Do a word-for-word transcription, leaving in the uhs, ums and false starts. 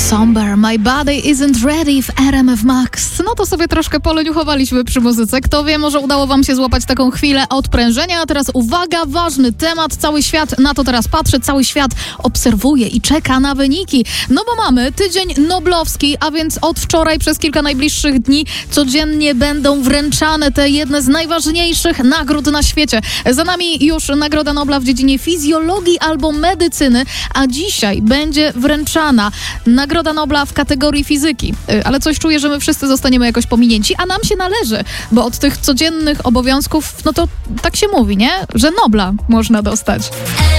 Somber, My Body Isn't Ready w R M F Max. No to sobie troszkę poleniuchowaliśmy przy muzyce. Kto wie, może udało wam się złapać taką chwilę odprężenia. A teraz uwaga, ważny temat. Cały świat na to teraz patrzy, cały świat obserwuje i czeka na wyniki. No bo mamy tydzień noblowski, a więc od wczoraj przez kilka najbliższych dni codziennie będą wręczane te jedne z najważniejszych nagród na świecie. Za nami już Nagroda Nobla w dziedzinie fizjologii albo medycyny, a dzisiaj będzie wręczana Nagroda Nobla w kategorii fizyki. Ale coś czuję, że my wszyscy zostaniemy jakoś pominięci, a nam się należy, bo od tych codziennych obowiązków, no to tak się mówi, nie? Że Nobla można dostać.